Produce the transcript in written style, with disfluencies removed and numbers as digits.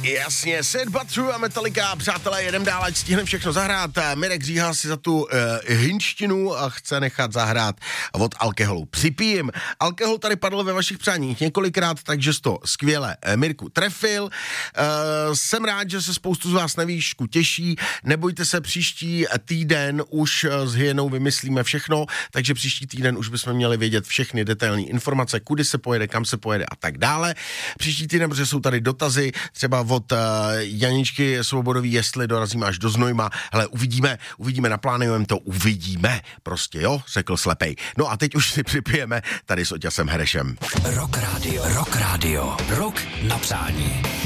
Jasně, Sid Butler a Metallica, přátelé, jedem dál, ať stihneme všechno zahrát. Mirek Říha si za tu hinštinu chce nechat zahrát od alkoholu. Připijím. Alkohol tady padl ve vašich přáních několikrát, takže jsi to skvěle, Mirku, trefil. Jsem rád, že se spoustu z vás na výšku těší. Nebojte se, příští týden už s Hyenou vymyslíme všechno, takže příští týden už bychom měli vědět všechny detailní informace, kudy se pojede, kam se pojede a tak dále. Příští týden, protože jsou tady dotazy, třeba od Janičky Svobodový, jestli dorazíme až do Znojma. Hele, uvidíme, naplánujeme to, uvidíme. Prostě jo, řekl slepej. No a teď už si připijeme tady s Oťasem Herešem. Rock Radio. Rock na přání.